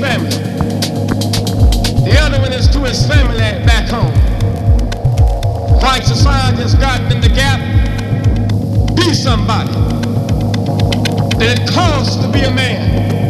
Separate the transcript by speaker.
Speaker 1: family. The other one is to his family back home. White society has gotten in the gap. Be somebody. That it costs to be a man.